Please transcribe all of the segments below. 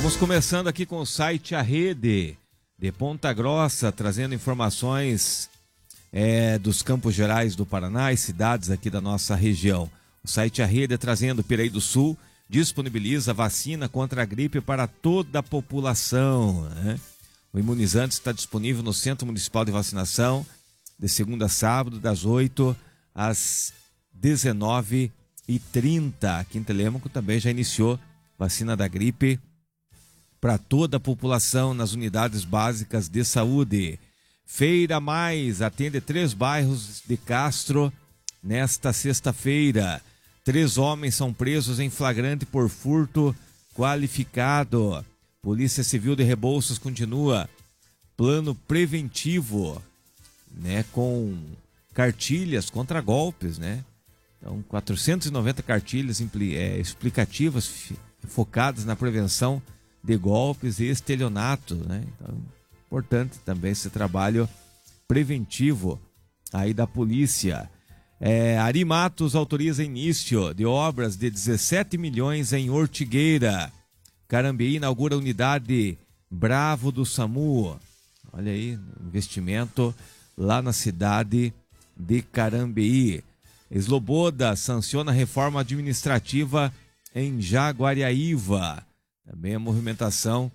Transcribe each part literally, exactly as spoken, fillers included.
Estamos começando aqui com o site A Rede de Ponta Grossa, trazendo informações é, dos Campos Gerais do Paraná e cidades aqui da nossa região. O site A Rede, trazendo Piraí do Sul, disponibiliza vacina contra a gripe para toda a população, né? O imunizante está disponível no Centro Municipal de Vacinação, de segunda a sábado, das oito às dezenove e trinta. Aqui em Telêmaco também já iniciou vacina da gripe para toda a população nas unidades básicas de saúde. Feira Mais atende três bairros de Castro nesta sexta-feira. Três homens são presos em flagrante por furto qualificado. Polícia Civil de Rebouças continua plano preventivo, né, com cartilhas contra golpes, né? Então, quatrocentas e noventa cartilhas é, explicativas focadas na prevenção de golpes e estelionato, né? Então, importante também esse trabalho preventivo aí da polícia. É, Ari Matos autoriza início de obras de dezessete milhões em Ortigueira. Carambeí inaugura a unidade Bravo do SAMU. Olha aí, investimento lá na cidade de Carambeí. Sloboda sanciona reforma administrativa em Jaguariaíva. Também a movimentação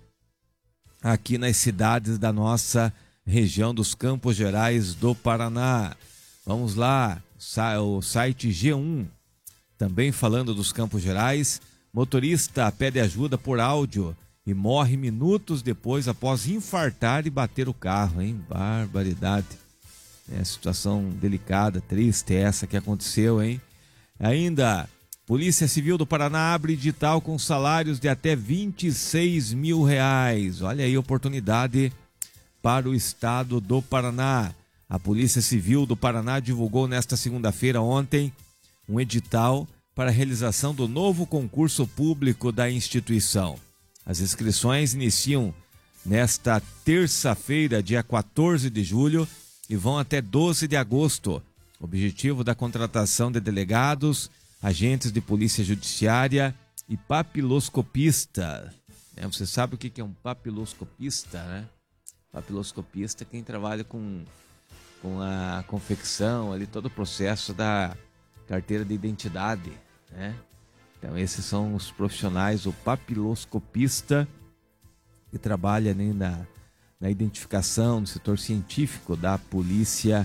aqui nas cidades da nossa região dos Campos Gerais do Paraná. Vamos lá, o site G um, também falando dos Campos Gerais. Motorista pede ajuda por áudio e morre minutos depois após infartar e bater o carro, hein? Barbaridade. É, situação delicada, triste essa que aconteceu, hein? Ainda, Polícia Civil do Paraná abre edital com salários de até vinte e seis mil reais. Olha aí a oportunidade para o estado do Paraná. A Polícia Civil do Paraná divulgou nesta segunda-feira, ontem, um edital para a realização do novo concurso público da instituição. As inscrições iniciam nesta terça-feira, dia quatorze de julho, e vão até doze de agosto. O objetivo da contratação de delegados, agentes de polícia judiciária e papiloscopista. É, você sabe o que é um papiloscopista, né? Papiloscopista é quem trabalha com, com a confecção, ali, todo o processo da carteira de identidade, né? Então esses são os profissionais, o papiloscopista, que trabalha, né, na, na identificação do setor científico da Polícia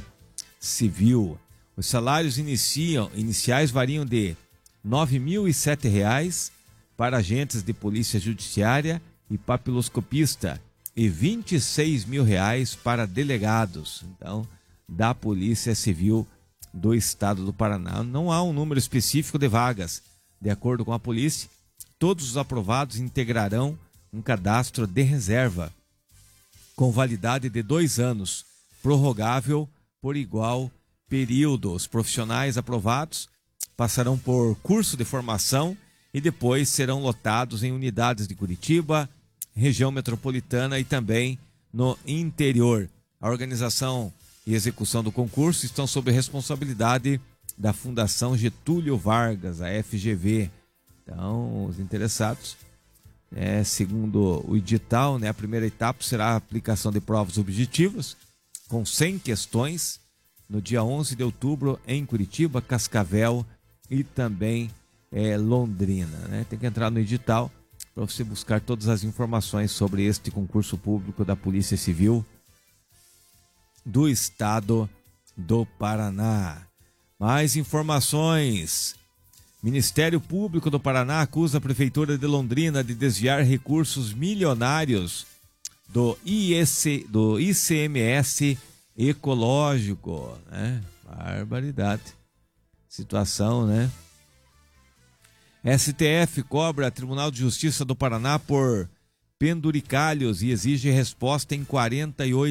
Civil. Os salários iniciam, iniciais variam de nove mil e sete reais para agentes de polícia judiciária e papiloscopista e vinte e seis mil reais para delegados, então, da Polícia Civil do Estado do Paraná. Não há um número específico de vagas. De acordo com a polícia, todos os aprovados integrarão um cadastro de reserva com validade de dois anos, prorrogável por igual período. Os profissionais aprovados passarão por curso de formação e depois serão lotados em unidades de Curitiba, região metropolitana e também no interior. A organização e execução do concurso estão sob responsabilidade da Fundação Getúlio Vargas, a F G V. Então, os interessados, é, segundo o edital, né, a primeira etapa será a aplicação de provas objetivas, com cem questões, no dia onze de outubro, em Curitiba, Cascavel e também é, Londrina, né? Tem que entrar no edital para você buscar todas as informações sobre este concurso público da Polícia Civil do Estado do Paraná. Mais informações. Ministério Público do Paraná acusa a Prefeitura de Londrina de desviar recursos milionários do, I C, do I C M S ecológico, né? Barbaridade. Situação, né? S T F cobra Tribunal de Justiça do Paraná por penduricalhos e exige resposta em quarenta e oito